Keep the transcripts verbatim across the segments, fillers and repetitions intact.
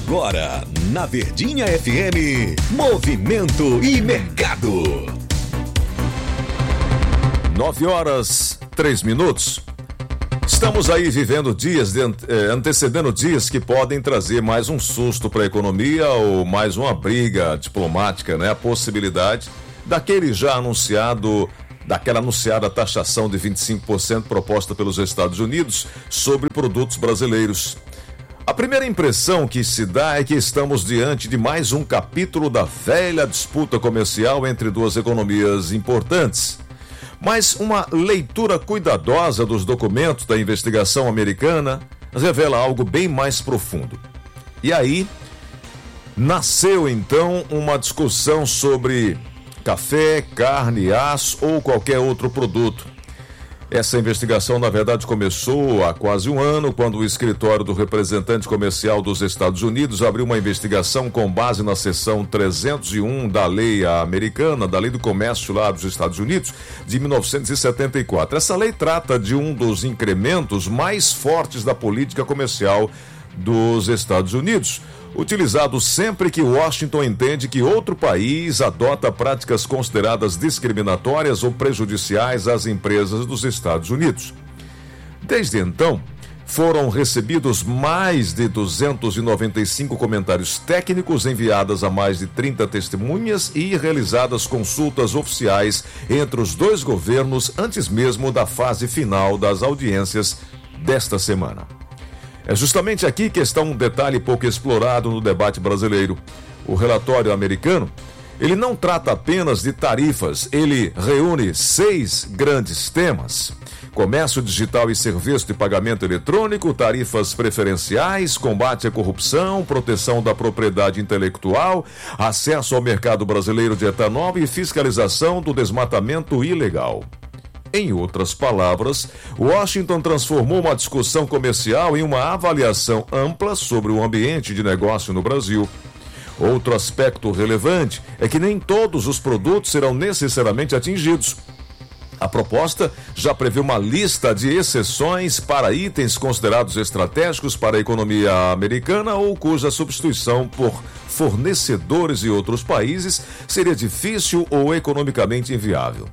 Agora, na Verdinha F M, Movimento e Mercado. Nove horas, três minutos. Estamos aí vivendo dias, de, eh, antecedendo dias que podem trazer mais um susto para a economia ou mais uma briga diplomática, né? A possibilidade daquele já anunciado, daquela anunciada taxação de vinte e cinco por cento proposta pelos Estados Unidos sobre produtos brasileiros. A primeira impressão que se dá é que estamos diante de mais um capítulo da velha disputa comercial entre duas economias importantes. Mas uma leitura cuidadosa dos documentos da investigação americana revela algo bem mais profundo. E aí, nasceu então uma discussão sobre café, carne, aço ou qualquer outro produto. Essa investigação, na verdade, começou há quase um ano, quando o escritório do representante comercial dos Estados Unidos abriu uma investigação com base na seção trezentos e um da lei americana, da lei do comércio lá dos Estados Unidos, de mil novecentos e setenta e quatro. Essa lei trata de um dos incrementos mais fortes da política comercial dos Estados Unidos, utilizado sempre que Washington entende que outro país adota práticas consideradas discriminatórias ou prejudiciais às empresas dos Estados Unidos. Desde então, foram recebidos mais de duzentos e noventa e cinco comentários técnicos, enviadas a mais de trinta testemunhas e realizadas consultas oficiais entre os dois governos antes mesmo da fase final das audiências desta semana. É justamente aqui que está um detalhe pouco explorado no debate brasileiro. O relatório americano, ele não trata apenas de tarifas, ele reúne seis grandes temas: comércio digital e serviço de pagamento eletrônico, tarifas preferenciais, combate à corrupção, proteção da propriedade intelectual, acesso ao mercado brasileiro de etanol e fiscalização do desmatamento ilegal. Em outras palavras, Washington transformou uma discussão comercial em uma avaliação ampla sobre o ambiente de negócio no Brasil. Outro aspecto relevante é que nem todos os produtos serão necessariamente atingidos. A proposta já prevê uma lista de exceções para itens considerados estratégicos para a economia americana ou cuja substituição por fornecedores de outros países seria difícil ou economicamente inviável.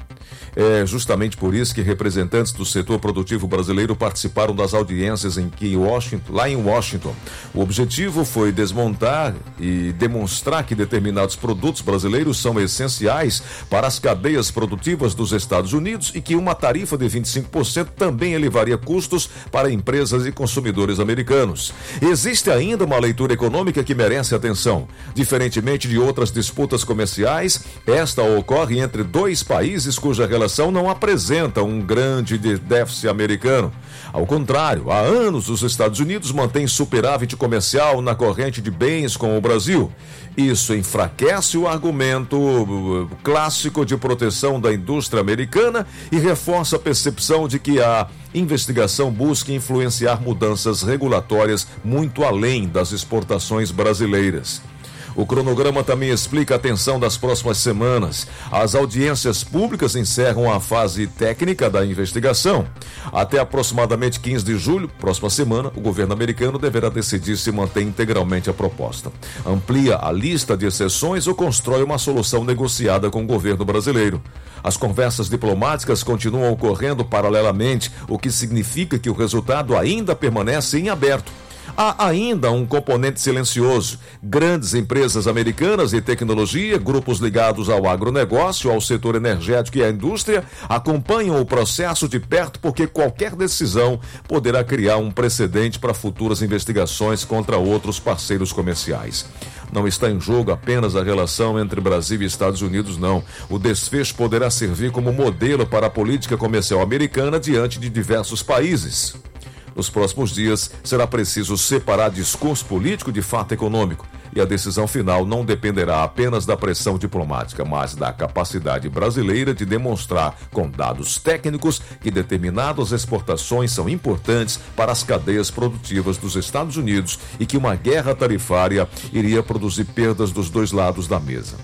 É justamente por isso que representantes do setor produtivo brasileiro participaram das audiências em que Washington, lá em Washington. O objetivo foi desmontar e demonstrar que determinados produtos brasileiros são essenciais para as cadeias produtivas dos Estados Unidos e que uma tarifa de vinte e cinco por cento também elevaria custos para empresas e consumidores americanos. Existe ainda uma leitura econômica que merece atenção. Diferentemente de outras disputas comerciais, esta ocorre entre dois países cuja relação não apresenta um grande déficit americano. Ao contrário, há anos os Estados Unidos mantêm superávit comercial na corrente de bens com o Brasil. Isso enfraquece o argumento clássico de proteção da indústria americana e reforça a percepção de que a investigação busca influenciar mudanças regulatórias muito além das exportações brasileiras. O cronograma também explica a tensão das próximas semanas. As audiências públicas encerram a fase técnica da investigação. Até aproximadamente quinze de julho, próxima semana, o governo americano deverá decidir se mantém integralmente a proposta, amplia a lista de exceções ou constrói uma solução negociada com o governo brasileiro. As conversas diplomáticas continuam ocorrendo paralelamente, o que significa que o resultado ainda permanece em aberto. Há ainda um componente silencioso. Grandes empresas americanas de tecnologia, grupos ligados ao agronegócio, ao setor energético e à indústria, acompanham o processo de perto porque qualquer decisão poderá criar um precedente para futuras investigações contra outros parceiros comerciais. Não está em jogo apenas a relação entre Brasil e Estados Unidos, não. O desfecho poderá servir como modelo para a política comercial americana diante de diversos países. Nos próximos dias, será preciso separar discurso político de fato econômico, e a decisão final não dependerá apenas da pressão diplomática, mas da capacidade brasileira de demonstrar com dados técnicos que determinadas exportações são importantes para as cadeias produtivas dos Estados Unidos e que uma guerra tarifária iria produzir perdas dos dois lados da mesa.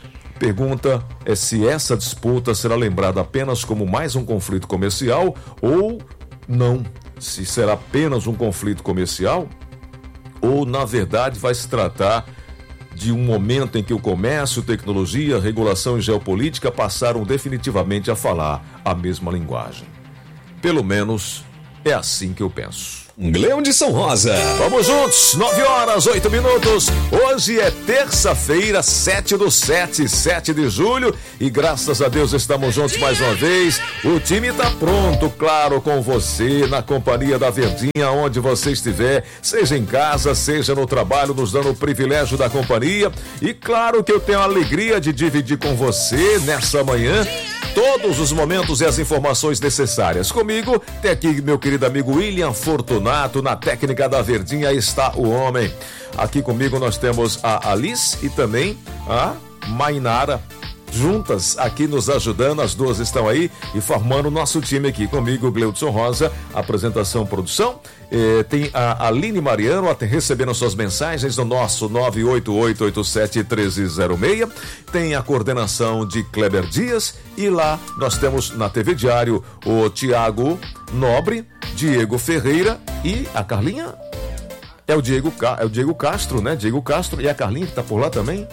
Pergunta é se essa disputa será lembrada apenas como mais um conflito comercial ou não. Se será apenas um conflito comercial ou, na verdade, vai se tratar de um momento em que o comércio, tecnologia, regulação e geopolítica passaram definitivamente a falar a mesma linguagem? Pelo menos é assim que eu penso. Gleudson Rosa. Vamos juntos, nove horas, oito minutos. Hoje é terça-feira, sete do sete, sete de julho, e graças a Deus estamos juntos mais uma vez. O time tá pronto, claro, com você, na companhia da Verdinha, onde você estiver, seja em casa, seja no trabalho, nos dando o privilégio da companhia. E claro que eu tenho a alegria de dividir com você nessa manhã todos os momentos e as informações necessárias. Comigo tem aqui meu querido amigo William Fortunato, na técnica da Verdinha está o homem. Aqui comigo nós temos a Alice e também a Mainara, juntas aqui nos ajudando, as duas estão aí e formando o nosso time aqui. Comigo, Gleudson Rosa, apresentação, produção. Eh, tem a Aline Mariano até recebendo suas mensagens no nosso nove oito oito oito sete um três zero seis. Tem a coordenação de Kleber Dias e lá nós temos na T V Diário o Tiago Nobre, Diego Ferreira e a Carlinha. É o Diego, é o Diego Castro, né? Diego Castro e a Carlinha que tá por lá também.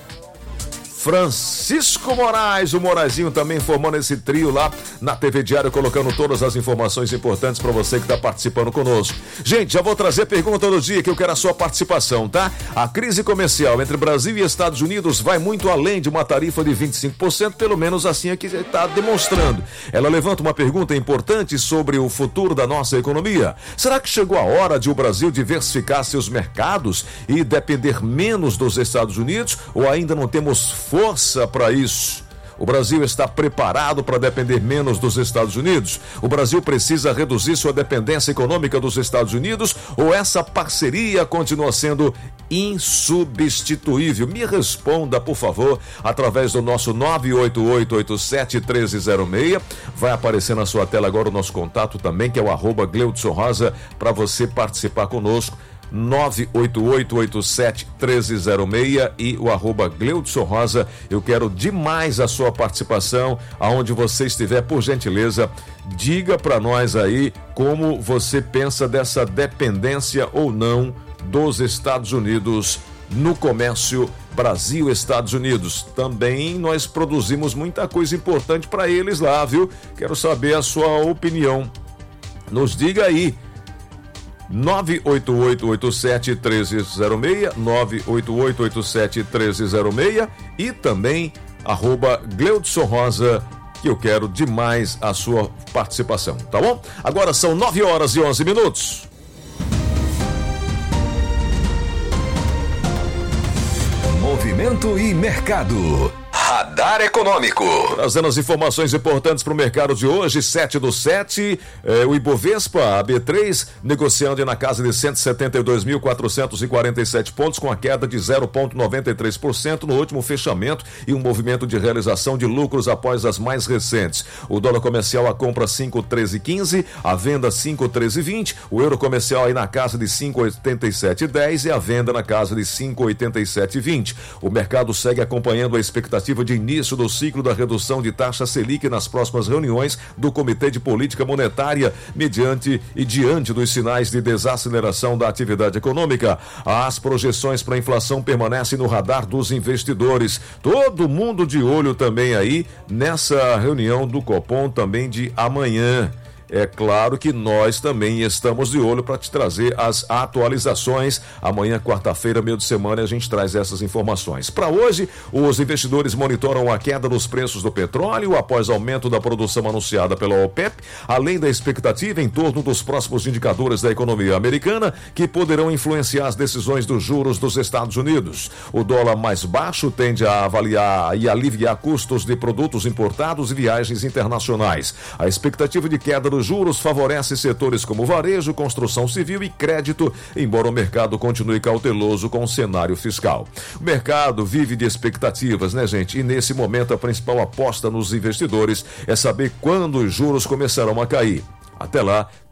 Francisco Moraes, o Morazinho também formando esse trio lá na T V Diário, colocando todas as informações importantes para você que está participando conosco. Gente, já vou trazer pergunta todo dia que eu quero a sua participação, tá? A crise comercial entre Brasil e Estados Unidos vai muito além de uma tarifa de vinte e cinco por cento, pelo menos assim é que está demonstrando. Ela levanta uma pergunta importante sobre o futuro da nossa economia. Será que chegou a hora de o Brasil diversificar seus mercados e depender menos dos Estados Unidos, ou ainda não temos força para isso? O Brasil está preparado para depender menos dos Estados Unidos? O Brasil precisa reduzir sua dependência econômica dos Estados Unidos, ou essa parceria continua sendo insubstituível? Me responda, por favor, através do nosso nove oito oito oito sete um três zero seis. Vai aparecer na sua tela agora o nosso contato também, que é o arroba Gleudson Rosa, para você participar conosco. nove oito oito oito sete um três zero seis e o arroba Gleudson Rosa. Eu quero demais a sua participação, aonde você estiver, por gentileza, diga para nós aí como você pensa dessa dependência ou não dos Estados Unidos no comércio Brasil-Estados Unidos. Também nós produzimos muita coisa importante para eles lá, viu? Quero saber a sua opinião. Nos diga aí. nove oito oito oito sete um três zero seis, nove oito oito oito sete um três zero seis e também arroba Gleudson Rosa, que eu quero demais a sua participação, tá bom? Agora são nove horas e onze minutos. Movimento e mercado. Radar Econômico. Trazendo as informações importantes para o mercado de hoje, sete do sete, eh, o Ibovespa, a B três, negociando na casa de cento e setenta e dois mil quatrocentos e quarenta e sete pontos, com a queda de zero vírgula noventa e três por cento no último fechamento e um movimento de realização de lucros após as mais recentes. O dólar comercial, a compra cinco vírgula treze quinze, a venda cinco vírgula treze vinte, o euro comercial aí na casa de cinco vírgula oitenta e sete dez e a venda na casa de cinco vírgula oitenta e sete vinte. O mercado segue acompanhando a expectativa de início do ciclo da redução de taxa Selic nas próximas reuniões do Comitê de Política Monetária, mediante e diante dos sinais de desaceleração da atividade econômica. As projeções para a inflação permanecem no radar dos investidores. Todo mundo de olho também aí nessa reunião do Copom também de amanhã. É claro que nós também estamos de olho para te trazer as atualizações. Amanhã, quarta-feira, meio de semana, a gente traz essas informações. Para hoje, os investidores monitoram a queda dos preços do petróleo após aumento da produção anunciada pela OPEP, além da expectativa em torno dos próximos indicadores da economia americana, que poderão influenciar as decisões dos juros dos Estados Unidos. O dólar mais baixo tende a avaliar e aliviar custos de produtos importados e viagens internacionais. A expectativa de queda dos juros favorece setores como varejo, construção civil e crédito, embora o mercado continue cauteloso com o cenário fiscal. O mercado vive de expectativas, né, gente? E nesse momento a principal aposta nos investidores é saber quando os juros começarão a cair. Até lá,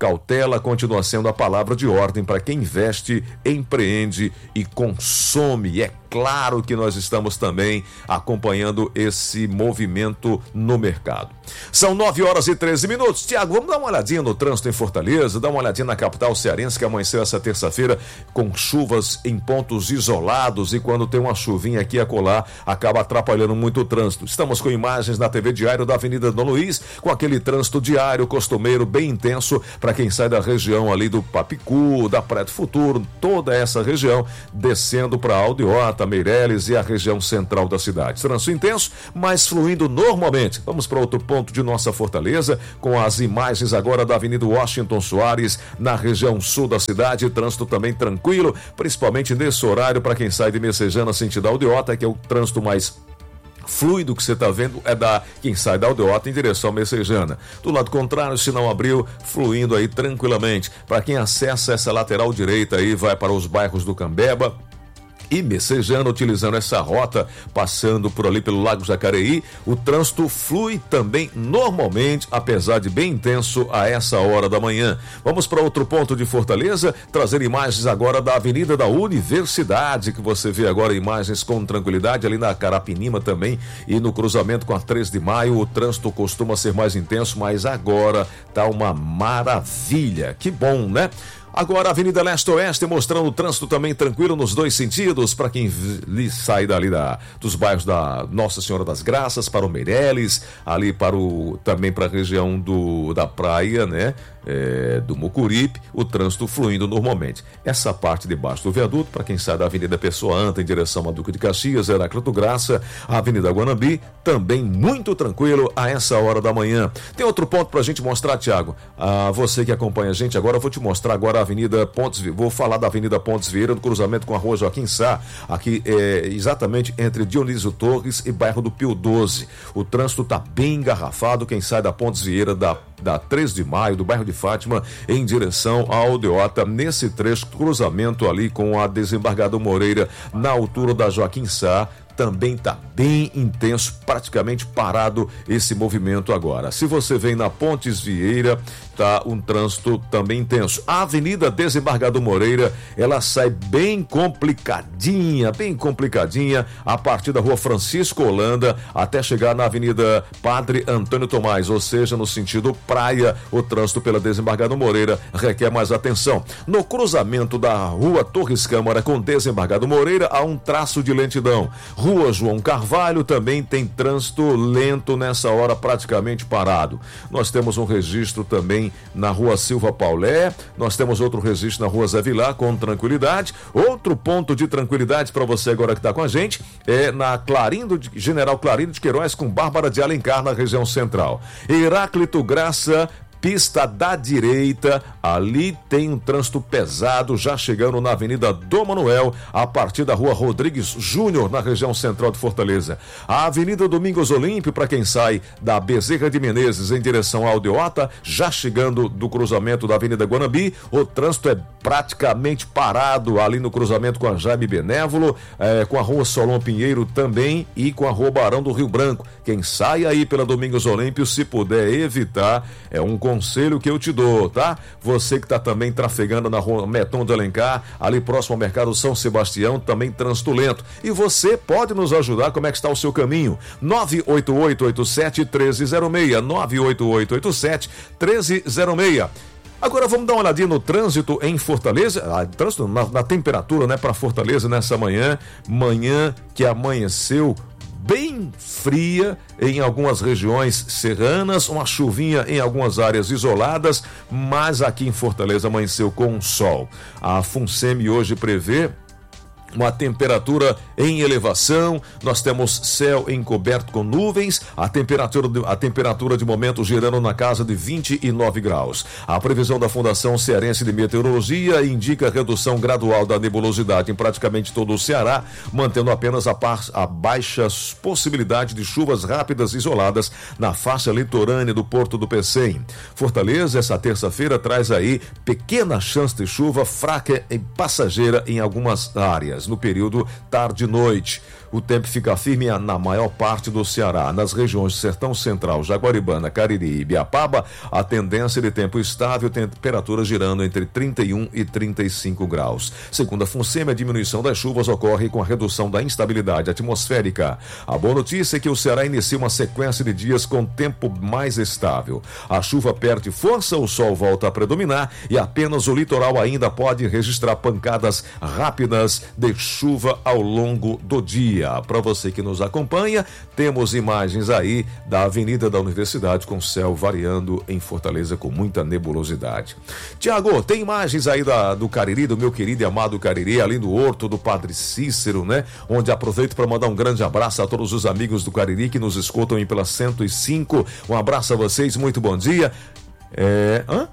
cautela continua sendo a palavra de ordem para quem investe, empreende e consome. E é claro que nós estamos também acompanhando esse movimento no mercado. São nove horas e treze minutos. Tiago, vamos dar uma olhadinha no trânsito em Fortaleza, dar uma olhadinha na capital cearense, que amanheceu essa terça-feira com chuvas em pontos isolados, e quando tem uma chuvinha aqui e acolá, acaba atrapalhando muito o trânsito. Estamos com imagens na T V Diário da Avenida Dom Luiz, com aquele trânsito diário, costumeiro, bem intenso, para quem sai da região ali do Papicu, da Praia do Futuro, toda essa região, descendo para Aldeota, Meireles e a região central da cidade. Trânsito intenso, mas fluindo normalmente. Vamos para outro ponto de nossa Fortaleza, com as imagens agora da Avenida Washington Soares, na região sul da cidade. Trânsito também tranquilo, principalmente nesse horário, para quem sai de Messejana sentido Aldeota, que é o trânsito mais fluido que você está vendo, é da quem sai da Aldeota em direção a Messejana. Do lado contrário, sinal abril, fluindo aí tranquilamente. Para quem acessa essa lateral direita aí, vai para os bairros do Cambeba e Messejana, utilizando essa rota, passando por ali pelo Lago Jacareí, o trânsito flui também normalmente, apesar de bem intenso a essa hora da manhã. Vamos para outro ponto de Fortaleza, trazer imagens agora da Avenida da Universidade, que você vê agora imagens com tranquilidade, ali na Carapinima também, e no cruzamento com a três de maio, o trânsito costuma ser mais intenso, mas agora tá uma maravilha. Que bom, né? Agora, a Avenida Leste-Oeste mostrando o trânsito também tranquilo nos dois sentidos, para quem lhe sai dali da, dos bairros da Nossa Senhora das Graças, para o Meireles, ali para o, também para a região do, da praia, né? É, do Mucuripe, o trânsito fluindo normalmente. Essa parte debaixo do viaduto, para quem sai da Avenida Pessoa Anta em direção a Duque de Caxias, Heráclito Graça, a Avenida Guanambi, também muito tranquilo a essa hora da manhã. Tem outro ponto para a gente mostrar, Tiago. Ah, você que acompanha a gente agora, eu vou te mostrar agora a Avenida Pontes, vou falar da Avenida Pontes Vieira, no cruzamento com a Rua Joaquim Sá, aqui é, exatamente entre Dionísio Torres e bairro do Pio doze. O trânsito está bem engarrafado, quem sai da Pontes Vieira, da, da três de maio, do bairro de Fátima, em direção à Aldeota, nesse trecho, cruzamento ali com a Desembargador Moreira, na altura da Joaquim Sá, também está bem intenso, praticamente parado esse movimento agora. Se você vem na Pontes Vieira, tá um trânsito também intenso. A Avenida Desembargador Moreira, ela sai bem complicadinha, bem complicadinha, a partir da Rua Francisco Holanda, até chegar na Avenida Padre Antônio Tomás, ou seja, no sentido praia, o trânsito pela Desembargador Moreira requer mais atenção. No cruzamento da Rua Torres Câmara com Desembargador Moreira, há um traço de lentidão. Rua João Carvalho também tem trânsito lento nessa hora, praticamente parado. Nós temos um registro também na Rua Silva Paulé, nós temos outro registro na Rua Zé Vilar com tranquilidade. Outro ponto de tranquilidade para você agora que está com a gente é na Clarindo de, General Clarindo de Queiroz com Bárbara de Alencar, na região central. Heráclito Graça, pista da direita, ali tem um trânsito pesado, já chegando na Avenida Dom Manuel, a partir da Rua Rodrigues Júnior, na região central de Fortaleza. A Avenida Domingos Olímpio, para quem sai da Bezerra de Menezes em direção à Aldeota, já chegando do cruzamento da Avenida Guanambi, o trânsito é praticamente parado ali no cruzamento com a Jaime Benévolo, é, com a Rua Solon Pinheiro também e com a Rua Barão do Rio Branco. Quem sai aí pela Domingos Olímpio, se puder evitar, é um conselho que eu te dou, tá? Você que está também trafegando na Rua Meton de Alencar, ali próximo ao Mercado São Sebastião, também trânsito lento. E você pode nos ajudar, como é que está o seu caminho? nove oito oito oito sete um três zero seis, nove oito oito oito sete um três zero seis. Agora vamos dar uma olhadinha no trânsito em Fortaleza, ah, trânsito na, na temperatura, né, para Fortaleza nessa manhã, manhã que amanheceu bem fria em algumas regiões serranas, uma chuvinha em algumas áreas isoladas, mas aqui em Fortaleza amanheceu com sol. A FUNSEMI hoje prevê uma temperatura em elevação, nós temos céu encoberto com nuvens, a temperatura, de, a temperatura de momento girando na casa de vinte e nove graus. A previsão da Fundação Cearense de Meteorologia indica redução gradual da nebulosidade em praticamente todo o Ceará, mantendo apenas a, par, a baixa possibilidade de chuvas rápidas isoladas na faixa litorânea do Porto do Pecém. Fortaleza, essa terça-feira, traz aí pequena chance de chuva fraca e passageira em algumas áreas no período tarde e noite. O tempo fica firme na maior parte do Ceará. Nas regiões Sertão Central, Jaguaribana, Cariri e Ibiapaba, a tendência de tempo estável, temperatura girando entre trinta e um e trinta e cinco graus. Segundo a FUNSEMI, a diminuição das chuvas ocorre com a redução da instabilidade atmosférica. A boa notícia é que o Ceará inicia uma sequência de dias com tempo mais estável. A chuva perde força, o sol volta a predominar e apenas o litoral ainda pode registrar pancadas rápidas de chuva ao longo do dia. Para você que nos acompanha, temos imagens aí da Avenida da Universidade com céu variando em Fortaleza com muita nebulosidade. Tiago, tem imagens aí da, do Cariri, do meu querido e amado Cariri, ali do Horto do Padre Cícero, né? Onde aproveito para mandar um grande abraço a todos os amigos do Cariri que nos escutam aí pela cento e cinco. Um abraço a vocês, muito bom dia. É... Hã?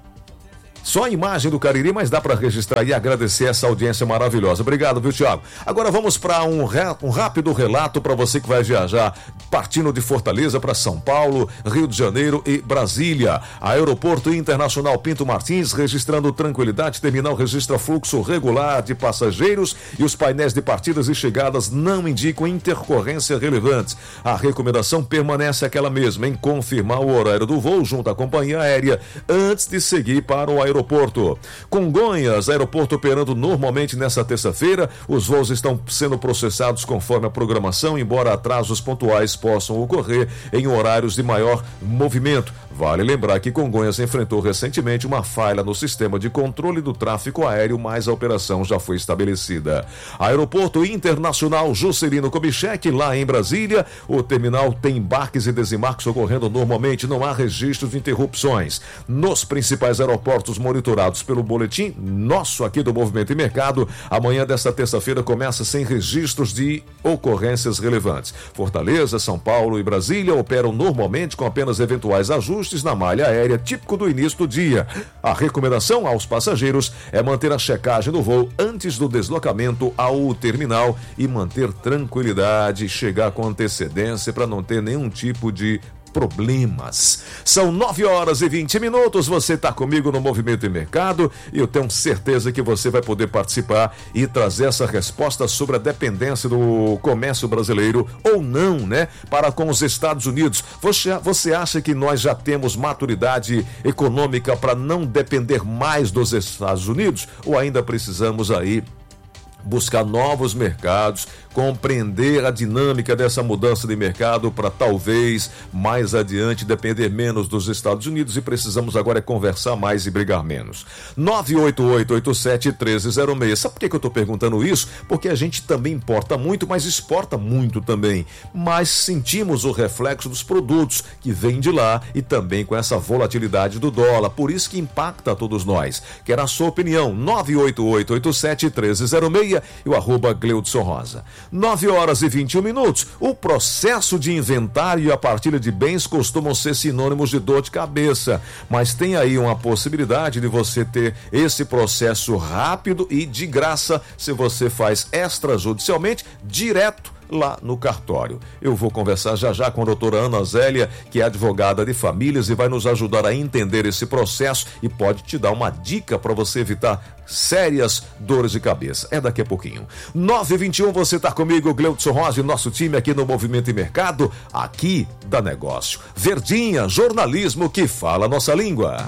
Só a imagem do Cariri, mas dá para registrar e agradecer essa audiência maravilhosa. Obrigado, viu, Tiago? Agora vamos para um, um rápido relato para você que vai viajar partindo de Fortaleza para São Paulo, Rio de Janeiro e Brasília. Aeroporto Internacional Pinto Martins registrando tranquilidade. Terminal registra fluxo regular de passageiros e os painéis de partidas e chegadas não indicam intercorrência relevante. A recomendação permanece aquela mesma, em confirmar o horário do voo junto à companhia aérea antes de seguir para o aeroporto. Aeroporto. Congonhas, aeroporto operando normalmente nesta terça-feira. Os voos estão sendo processados conforme a programação, embora atrasos pontuais possam ocorrer em horários de maior movimento. Vale lembrar que Congonhas enfrentou recentemente uma falha no sistema de controle do tráfego aéreo, mas a operação já foi estabelecida. Aeroporto Internacional Juscelino Kubitschek, lá em Brasília. O terminal tem embarques e desembarques ocorrendo normalmente, não há registros de interrupções. Nos principais aeroportos monitorados pelo boletim nosso aqui do Movimento e Mercado, amanhã desta terça-feira começa sem registros de ocorrências relevantes. Fortaleza, São Paulo e Brasília operam normalmente com apenas eventuais ajustes na malha aérea, típico do início do dia. A recomendação aos passageiros é manter a checagem do voo antes do deslocamento ao terminal e manter tranquilidade, chegar com antecedência para não ter nenhum tipo de problemas. São nove horas e vinte minutos, você está comigo no Movimento e Mercado e eu tenho certeza que você vai poder participar e trazer essa resposta sobre a dependência do comércio brasileiro ou não, né? Para com os Estados Unidos. Você, você acha que nós já temos maturidade econômica para não depender mais dos Estados Unidos ou ainda precisamos aí buscar novos mercados, compreender a dinâmica dessa mudança de mercado para talvez mais adiante depender menos dos Estados Unidos e precisamos agora é conversar mais e brigar menos. nove oito oito oito sete um três zero seis. Sabe por que eu estou perguntando isso? Porque a gente também importa muito, mas exporta muito também. Mas sentimos o reflexo dos produtos que vêm de lá e também com essa volatilidade do dólar. Por isso que impacta a todos nós. Quero a sua opinião. nove oito oito oito sete um três zero seis e o arroba Gleudson Rosa. nove horas e vinte e um minutos. O processo de inventário e a partilha de bens costumam ser sinônimos de dor de cabeça, mas tem aí uma possibilidade de você ter esse processo rápido e de graça se você faz extrajudicialmente, direto lá no cartório. Eu vou conversar já já com a doutora Ana Zélia, que é advogada de famílias e vai nos ajudar a entender esse processo e pode te dar uma dica para você evitar sérias dores de cabeça. É daqui a pouquinho. nove e vinte e um, você está comigo, Gleudson Rosa, e nosso time aqui no Movimento e Mercado, aqui da Negócio. Verdinha, jornalismo que fala a nossa língua.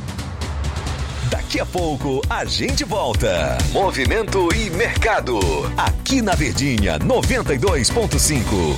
Daqui a pouco a gente volta. Movimento e Mercado. Aqui na Verdinha noventa e dois ponto cinco.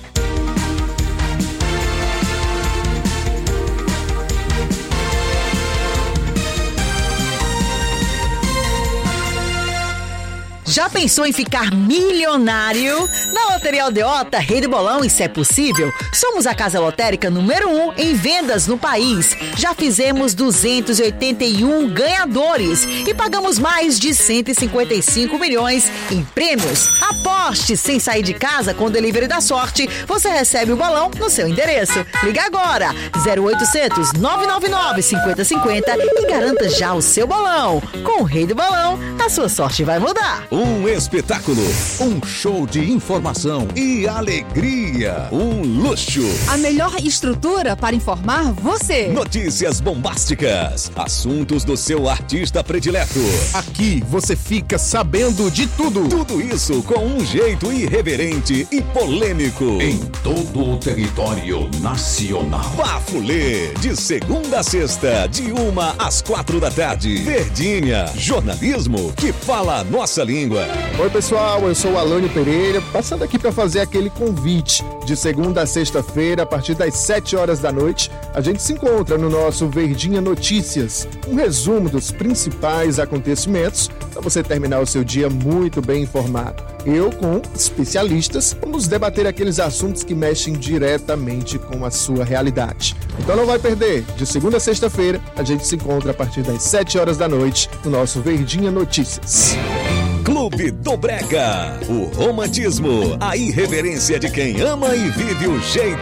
Já pensou em ficar milionário? Na Loteria Aldeota, Rei do Bolão e Se é Possível, somos a casa lotérica número um em vendas no país. Já fizemos duzentos e oitenta e um ganhadores e pagamos mais de cento e cinquenta e cinco milhões em prêmios. Aposte sem sair de casa com o Delivery da Sorte. Você recebe o bolão no seu endereço. Liga agora, zero oitocentos, nove nove nove, cinquenta cinquenta e garanta já o seu bolão. Com o Rei do Bolão, a sua sorte vai mudar. Um espetáculo, um show de informação e alegria, um luxo. A melhor estrutura para informar você. Notícias bombásticas, assuntos do seu artista predileto. Aqui você fica sabendo de tudo. Tudo isso com um jeito irreverente e polêmico. Em todo o território nacional. Bafulê, de segunda a sexta, de uma às quatro da tarde. Verdinha, jornalismo que fala a nossa língua. Oi pessoal, eu sou o Alânio Pereira, passando aqui para fazer aquele convite. De segunda a sexta-feira, a partir das sete horas da noite, a gente se encontra no nosso Verdinha Notícias, um resumo dos principais acontecimentos para você terminar o seu dia muito bem informado. Eu, com especialistas, vamos debater aqueles assuntos que mexem diretamente com a sua realidade. Então não vai perder, de segunda a sexta-feira, a gente se encontra a partir das sete horas da noite no nosso Verdinha Notícias. Clube do Brega, o romantismo, a irreverência de quem ama e vive o jeito